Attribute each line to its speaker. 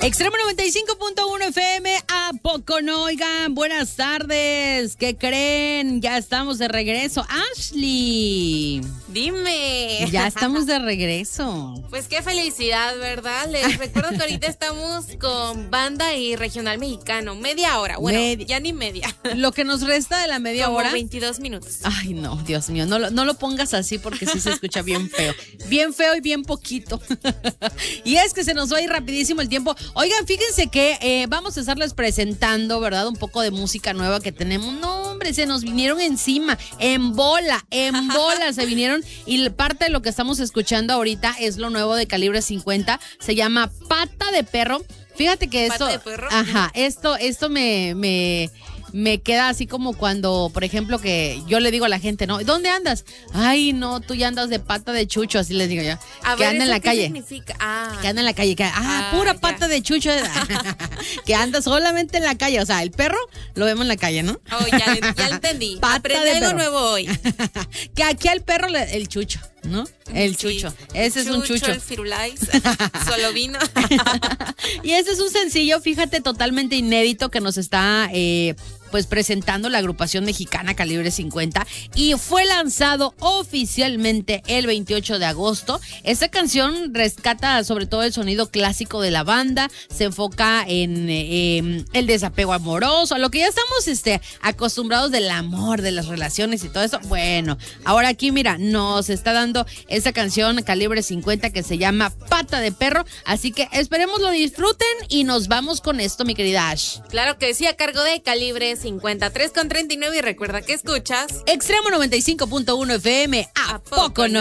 Speaker 1: Extremo 95.1 FM, ¿a poco no? Oigan, buenas tardes. ¿Qué creen? Ya estamos de regreso. Ashley.
Speaker 2: Dime.
Speaker 1: Ya estamos de regreso.
Speaker 2: Pues qué felicidad, ¿verdad? Les recuerdo que ahorita estamos con banda y regional mexicano. Media hora. Bueno, ya ni media.
Speaker 1: Lo que nos resta de la media
Speaker 2: Como
Speaker 1: hora.
Speaker 2: 22 minutos.
Speaker 1: Ay, no, Dios mío. No lo pongas así porque sí se escucha bien feo. Bien feo y bien poquito. Y es que se nos va a ir rapidísimo el tiempo. Oigan, fíjense que vamos a estarles presentando, ¿verdad? Un poco de música nueva que tenemos. No, hombre, se nos vinieron encima. En bola se vinieron. Y parte de lo que estamos escuchando ahorita es lo nuevo de Calibre 50. Se llama Pata de Perro. Fíjate que esto.
Speaker 2: ¿Pata de perro?
Speaker 1: Ajá, esto me queda así como cuando, por ejemplo, que yo le digo a la gente, ¿no? ¿Dónde andas? Ay, no, tú ya andas de pata de chucho, así les digo yo. Que anda en la calle.
Speaker 2: ¿Qué significa?
Speaker 1: Que anda en la calle. Pura
Speaker 2: ya.
Speaker 1: pata de chucho. Que anda solamente en la calle. O sea, el perro lo vemos en la calle, ¿no?
Speaker 2: Oh, ya entendí.
Speaker 1: Pata
Speaker 2: Aprendí
Speaker 1: de
Speaker 2: algo
Speaker 1: perro.
Speaker 2: nuevo hoy.
Speaker 1: Que aquí al perro, el chucho, ¿no? El chucho. Ese es un chucho.
Speaker 2: El firulais. Solo vino.
Speaker 1: Y ese es un sencillo, fíjate, totalmente inédito que nos está pues presentando la agrupación mexicana Calibre 50 y fue lanzado oficialmente el 28 de agosto. Esta canción rescata sobre todo el sonido clásico de la banda, se enfoca en el desapego amoroso, a lo que ya estamos acostumbrados del amor, de las relaciones y todo eso. Bueno, ahora aquí mira, nos está dando esta canción Calibre 50 que se llama Pata de Perro, así que esperemos lo disfruten y nos vamos con esto, mi querida Ash.
Speaker 2: Claro que sí, a cargo de Calibre 53 con 39 y recuerda que escuchas
Speaker 1: Extremo 95.1 FM, ¿a poco no?